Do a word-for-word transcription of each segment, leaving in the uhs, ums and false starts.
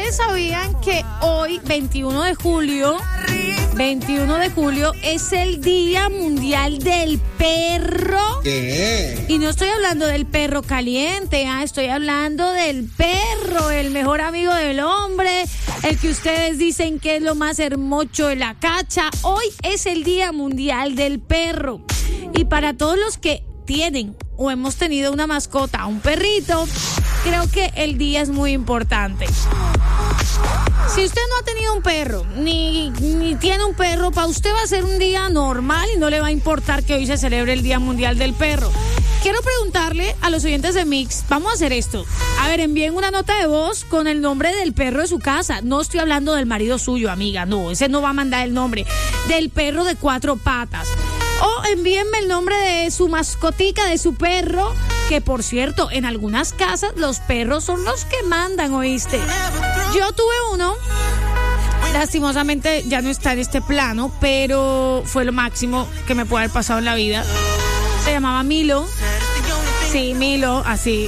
ustedes sabían que hoy, veintiuno de julio, veintiuno de julio es el Día Mundial del Perro? ¿Qué? Y no estoy hablando del perro caliente, ¿ah? Estoy hablando del perro, el mejor amigo del hombre, el que ustedes dicen que es lo más hermoso de la cacha. Hoy es el Día Mundial del Perro. Y para todos los que tienen o hemos tenido una mascota, un perrito, creo que el día es muy importante. Si usted no ha tenido un perro, ni, ni tiene un perro, para usted va a ser un día normal y no le va a importar que hoy se celebre el Día Mundial del Perro. Quiero preguntarle a los oyentes de Mix, vamos a hacer esto. A ver, envíen una nota de voz con el nombre del perro de su casa. No estoy hablando del marido suyo, amiga, no, ese no va a mandar el nombre. Del perro de cuatro patas. O envíenme el nombre de su mascotica, de su perro, que por cierto, en algunas casas los perros son los que mandan, ¿oíste? Yo tuve uno, lastimosamente ya no está en este plano, pero fue lo máximo que me puede haber pasado en la vida. Se llamaba Milo. Sí, Milo, así.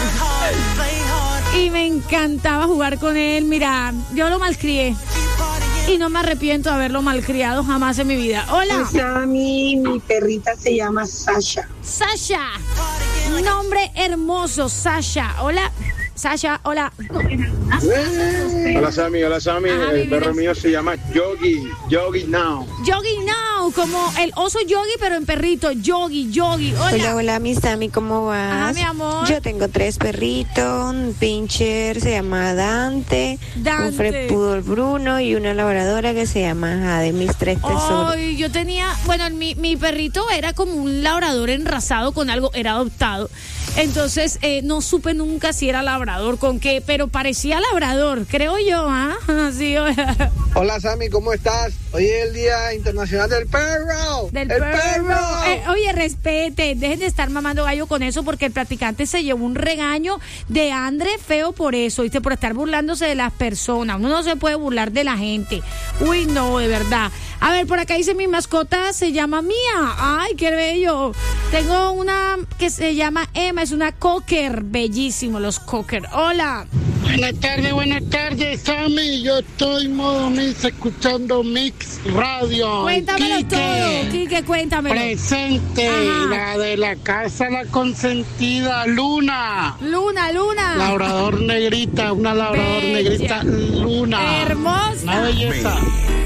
Y me encantaba jugar con él. Mira, yo lo malcrié. Y no me arrepiento de haberlo malcriado jamás en mi vida. Hola. Sammy, mi perrita se llama Sasha. Sasha. Nombre hermoso, Sasha. Hola. Sasha, hola. Hola Sammy, hola Sammy. Ajá, el perro vienes. mío se llama Yogi, Yogi Now. Yogi Now, como el oso Yogi, pero en perrito. Yogi, Yogi. Hola. Hola, hola, mi Sammy, ¿cómo vas? Ajá, mi amor. Yo tengo tres perritos, un pincher se llama Dante, Dante. un Fred Poodle Bruno y una labradora que se llama Jade, mis tres tesoros. Ay, yo tenía, bueno, mi, mi perrito era como un labrador enrasado con algo, era adoptado. Entonces, eh, no supe nunca si era labrador con qué, pero parecía labrador, creo yo, ¿ah? Sí, hola. Hola Sammy, ¿cómo estás? Hoy es el Día Internacional del Perro. Del ¡El perro. perro! Eh, oye, respete, dejen de estar mamando gallo con eso porque el practicante se llevó un regaño de André feo por eso, ¿viste? Por estar burlándose de las personas. Uno no se puede burlar de la gente. Uy, no, de verdad. A ver, por acá dice mi mascota se llama Mía. Ay, qué bello. Tengo una que se llama Emma, es una cocker, bellísimo los cocker. Hola. Buenas tardes, buenas tardes, Sammy. Yo estoy modo Mix escuchando Mix Radio. Cuéntamelo Quique, todo, Quique, cuéntamelo. Presente, Ajá. la de la casa La Consentida, Luna. Luna, Luna. Labrador negrita, una labrador Bella. negrita, Luna. Hermosa. Una belleza.